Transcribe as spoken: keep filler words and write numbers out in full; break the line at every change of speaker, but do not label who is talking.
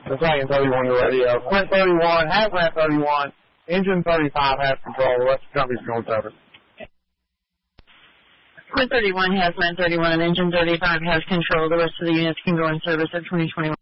Battalion thirty-one, your radio. Quint thirty-one, Hatland thirty-one, Engine thirty-five has control. The rest of the company's going service.
Quint thirty-one, Hazmat thirty-one, and Engine thirty-five has control. The rest of the units can go in service at twenty twenty-one.